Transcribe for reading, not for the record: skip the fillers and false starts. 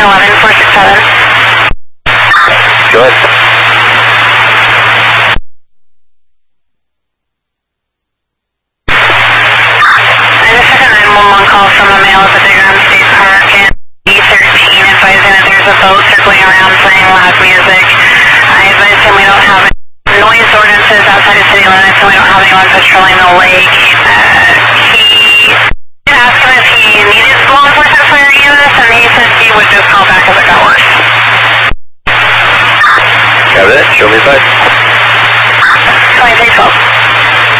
Go ahead. I just took a 911 call from a male at the Big Round State Park in E13 advising that there's a boat circling around playing loud music. I advised him we don't have noise ordinances outside of city limits and we don't have anyone patrolling the lake. He did ask him if he needed law enforcement fire units and he said he would just call back if it got worse. Got it? Show me the side.